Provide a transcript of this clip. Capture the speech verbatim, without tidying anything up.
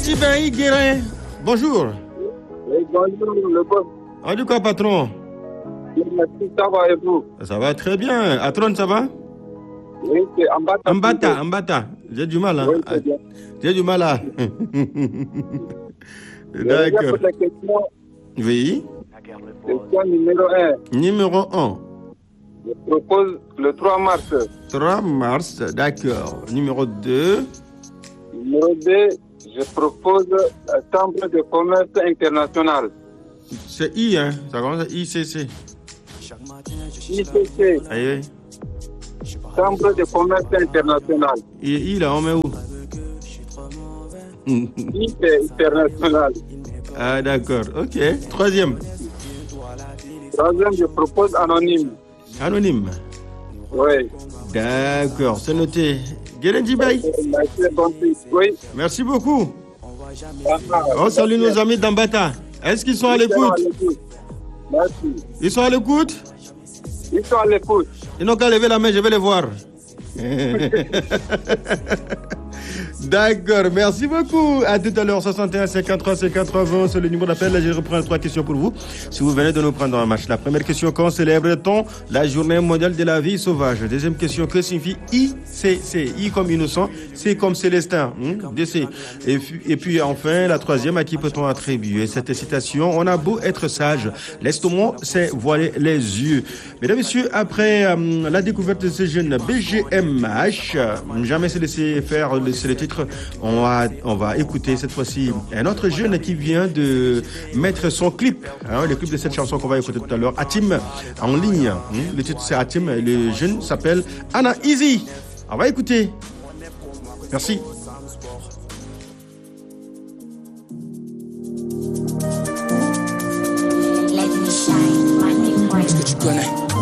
Djibaï Guérin, bonjour. Oui, bonjour, le boss. En tout cas, patron. Merci, ça va et vous? Ça va très bien. Atron, ça va? Oui, c'est Ambata. Ambata, Ambata. J'ai du mal, hein? Oui, c'est bien. J'ai du mal à. D'accord. La question, oui. question numéro un. Numéro un. Je propose le trois mars. trois mars, d'accord. Numéro deux. Numéro deux, je propose la Chambre de commerce international. C'est I, hein? Ça commence à I C C. I C C. Aïe. Chambre de commerce international. I, I là, on met où? I c'est international. Ah, d'accord. Ok. Troisième. Troisième, je propose anonyme. Anonyme. Oui. D'accord, c'est noté. Guérin Djibaï. Oui. Merci beaucoup. Ah, On salue nos amis d'Ambata. Est-ce qu'ils sont à l'écoute? Merci. Ils sont à l'écoute? Ils sont à l'écoute. Ils n'ont qu'à lever la main, je vais les voir. D'accord, merci beaucoup. À tout à l'heure, soixante et un cinquante-trois cinquante-trois, c'est le numéro d'appel. Je reprends trois questions pour vous. Si vous venez de nous prendre en marche. La première question, quand célèbre-t-on la journée mondiale de la vie sauvage? Deuxième question, que signifie I C C? I comme innocent, C comme Célestin, hmm? D C. Et puis, et puis enfin, la troisième, à qui peut-on attribuer cette citation? On a beau être sage, l'estomac s'est voilé les yeux. Mesdames, Messieurs, après euh, la découverte de ce jeune B G M H, euh, jamais se laisser faire, c'est le titre. On va, on va écouter cette fois-ci un autre jeune qui vient de mettre son clip, hein, le clip de cette chanson qu'on va écouter tout à l'heure, Hatim, en ligne. Hein, le titre c'est Hatim, et le jeune s'appelle Anna Easy. On va écouter. Merci. Let me shine, my name. Est-ce que tu connais?